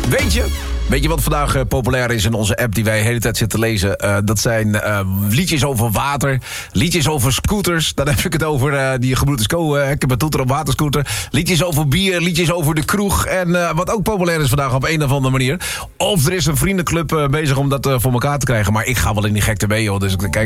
Weet je wat vandaag populair is in onze app die wij de hele tijd zitten lezen? Dat zijn liedjes over water, liedjes over scooters. Dan heb ik het over die gebroeders Co. Ik heb een toeter op waterscooter. Liedjes over bier, liedjes over de kroeg. En wat ook populair is vandaag op een of andere manier. Of er is een vriendenclub bezig om dat voor elkaar te krijgen. Maar ik ga wel in die gekte mee, joh. Dus kijk,